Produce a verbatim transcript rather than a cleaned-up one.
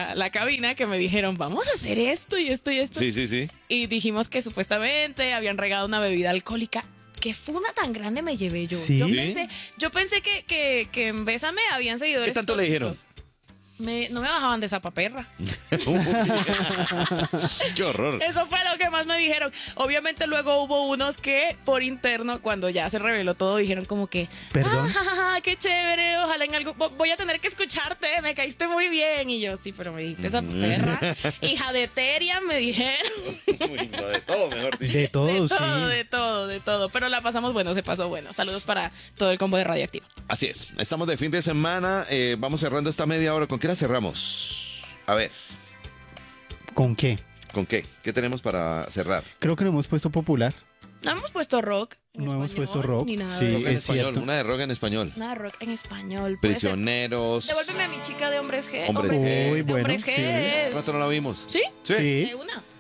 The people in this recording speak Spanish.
la, la cabina que me dijeron, vamos a hacer esto y esto y esto. Sí, sí, sí. Y dijimos que supuestamente habían regado una bebida alcohólica. ¿Qué funda tan grande me llevé yo? ¿Sí? Yo pensé, yo pensé que, que, que en Bésame habían seguidores ¿Qué tanto le dijeron? tóxicos. Me, no me bajaban de esa paperra. Qué horror. Eso fue lo que más me dijeron. Obviamente luego hubo unos que por interno, cuando ya se reveló todo, dijeron como que, ¿Perdón? ah, qué chévere, ojalá en algo, voy a tener que escucharte, me caíste muy bien. Y yo, sí, pero me dijiste esa perra. Hija de Teria, me dijeron. Uy, no, de todo, mejor dicho. De todo, De sí. todo, de todo, de todo. Pero la pasamos bueno, se pasó bueno. Saludos para todo el combo de Radioactivo. Así es. Estamos de fin de semana. eh, vamos cerrando esta media hora. ¿Con qué la cerramos? A ver, ¿Con qué? ¿con qué? ¿Qué tenemos para cerrar? Creo que no hemos puesto popular. No hemos puesto rock. en No hemos español, puesto rock, Ni nada sí. de Rock eso. en es español, cierto. una de rock en español. Nada de rock en español. Puede ser. Prisioneros. Devuélveme a mi chica de hombres G. Hombres G. G. Uy, De bueno, hombres sí. G. ¿Cuánto no la vimos? ¿Sí? Sí. Sí. De una.